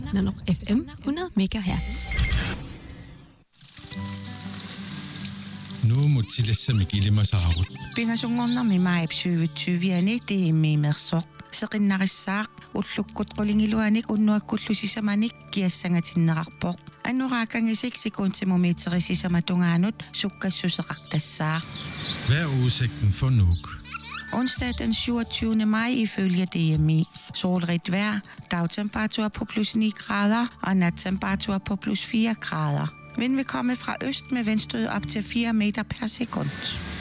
Nanook FM 100 MHz. Nu må tillæssamme gillimasaarut. Pingasungornarmi maip 2020 tiimmiimersoq seqinnarissaaq ullukkut qulingiluanik unnuakkullusisamanik kiassangatinneqarpoq annorakangisik sekuntimumiiterisisamatugaanut sukkassuseqartassaaq. Hvad er udsigten for Nuuk? Onsdag den 27. maj ifølge DMI. Solrigt vejr, dagtemperatur på plus 9 grader og nattemperatur på plus 4 grader. Vind vil komme fra øst med vindstød op til 4 meter per sekund.